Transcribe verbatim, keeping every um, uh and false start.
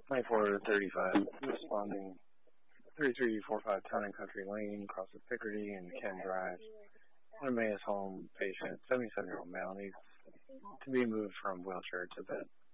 twenty-four thirty-five, responding thirty-three forty-five Town and Country Lane, across the Picardy and Ken Drive. Emmaus Home patient, seventy-seven-year-old male, needs to be moved from wheelchair to bed.